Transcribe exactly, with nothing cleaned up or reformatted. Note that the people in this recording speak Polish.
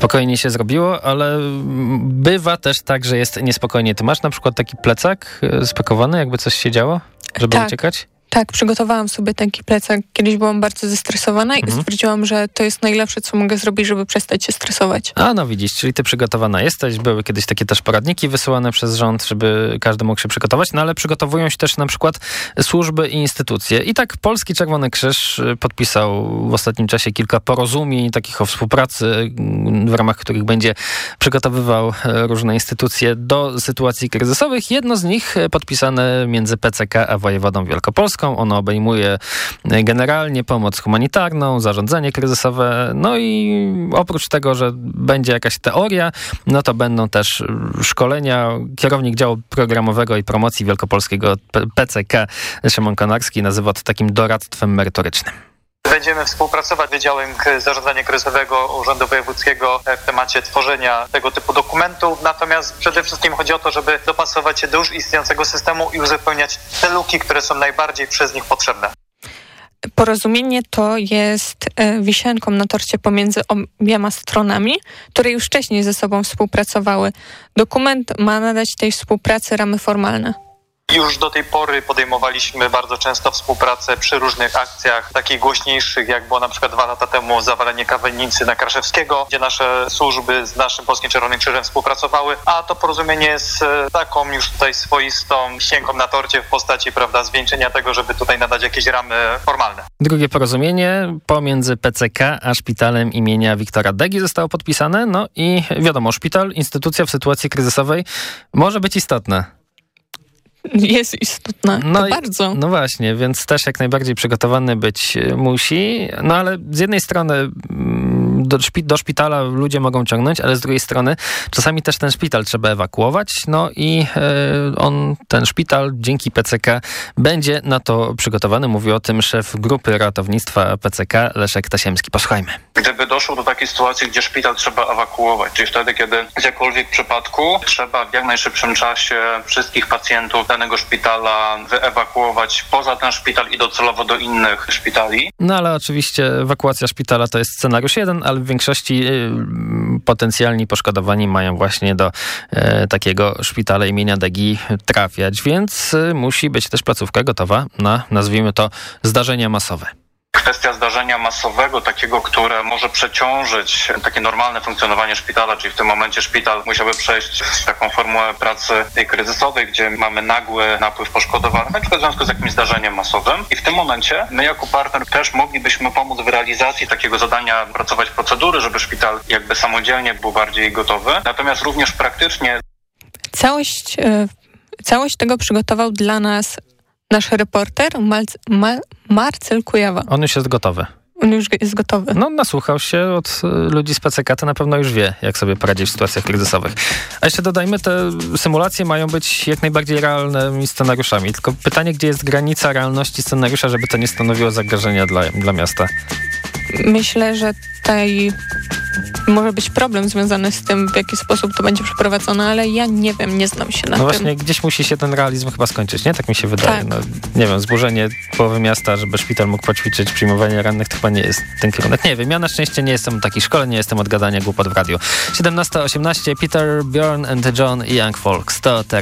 Spokojnie się zrobiło, ale bywa też tak, że jest niespokojnie. Ty masz na przykład taki plecak spakowany, jakby coś się działo, żeby tak. uciekać? Tak, przygotowałam sobie taki plecak. Kiedyś byłam bardzo zestresowana mhm. i stwierdziłam, że to jest najlepsze, co mogę zrobić, żeby przestać się stresować. A no widzisz, czyli ty przygotowana jesteś. Były kiedyś takie też poradniki wysyłane przez rząd, żeby każdy mógł się przygotować, no ale przygotowują się też na przykład służby i instytucje. I tak Polski Czerwony Krzyż podpisał w ostatnim czasie kilka porozumień takich o współpracy, w ramach których będzie przygotowywał różne instytucje do sytuacji kryzysowych. Jedno z nich podpisane między P C K a wojewodą wielkopolską. Ono obejmuje generalnie pomoc humanitarną, zarządzanie kryzysowe, no i oprócz tego, że będzie jakaś teoria, no to będą też szkolenia. Kierownik działu programowego i promocji wielkopolskiego P C K Szymon Konarski nazywa to takim doradztwem merytorycznym. Będziemy współpracować z Wydziałem Zarządzania Kryzysowego Urzędu Wojewódzkiego w temacie tworzenia tego typu dokumentów. Natomiast przede wszystkim chodzi o to, żeby dopasować się do już istniejącego systemu i uzupełniać te luki, które są najbardziej przez nich potrzebne. Porozumienie to jest wisienką na torcie pomiędzy obiema stronami, które już wcześniej ze sobą współpracowały. Dokument ma nadać tej współpracy ramy formalne. Już do tej pory podejmowaliśmy bardzo często współpracę przy różnych akcjach takich głośniejszych, jak było na przykład dwa lata temu zawalenie kamienicy na Kraszewskiego, gdzie nasze służby z naszym Polskim Czerwonym Krzyżem współpracowały, a to porozumienie jest taką już tutaj swoistą wisienką na torcie w postaci, prawda, zwieńczenia tego, żeby tutaj nadać jakieś ramy formalne. Drugie porozumienie pomiędzy P C K a szpitalem imienia Wiktora Degi zostało podpisane, no i wiadomo, szpital, instytucja w sytuacji kryzysowej może być istotna. Jest istotna, no to i, bardzo. No właśnie, więc też jak najbardziej przygotowany być musi, no ale z jednej strony do, szpi- do szpitala ludzie mogą ciągnąć, ale z drugiej strony czasami też ten szpital trzeba ewakuować, no i e, on, ten szpital dzięki P C K będzie na to przygotowany. Mówi o tym szef grupy ratownictwa P C K Leszek Tasiemski. Posłuchajmy. Gdyby doszło do takiej sytuacji, gdzie szpital trzeba ewakuować, czyli wtedy, kiedy w jakimkolwiek przypadku trzeba w jak najszybszym czasie wszystkich pacjentów danego szpitala wyewakuować poza ten szpital i docelowo do innych szpitali. No ale oczywiście ewakuacja szpitala to jest scenariusz jeden, ale w większości y, potencjalni poszkodowani mają właśnie do y, takiego szpitala imienia Degi trafiać, więc y, musi być też placówka gotowa na, nazwijmy to, zdarzenia masowe. Kwestia zdarzenia masowego, takiego, które może przeciążyć takie normalne funkcjonowanie szpitala, czyli w tym momencie szpital musiałby przejść w taką formułę pracy tej kryzysowej, gdzie mamy nagły napływ poszkodowanych, na przykład w związku z jakimś zdarzeniem masowym. I w tym momencie my jako partner też moglibyśmy pomóc w realizacji takiego zadania, pracować procedury, żeby szpital jakby samodzielnie był bardziej gotowy. Natomiast również praktycznie Całość, yy, całość tego przygotował dla nas nasz reporter Mal- Mal- Marcel Kujawa. On już jest gotowy. On już jest gotowy. No, nasłuchał się od ludzi z P C K, to na pewno już wie, jak sobie poradzić w sytuacjach kryzysowych. A jeszcze dodajmy, te symulacje mają być jak najbardziej realnymi scenariuszami. Tylko pytanie, gdzie jest granica realności scenariusza, żeby to nie stanowiło zagrożenia dla, dla miasta? Myślę, że tutaj może być problem związany z tym, w jaki sposób to będzie przeprowadzone, ale ja nie wiem, nie znam się na no tym. No właśnie, gdzieś musi się ten realizm chyba skończyć, nie? Tak mi się wydaje. Tak. No, nie wiem, zburzenie połowy miasta, żeby szpital mógł poćwiczyć przyjmowanie rannych, to chyba nie jest ten kierunek. Nie wiem, ja na szczęście nie jestem w takiej szkole, nie jestem od gadania głupot w radiu. siedemnasta osiemnaście, Peter, Bjorn and John i Young Folks. To teraz.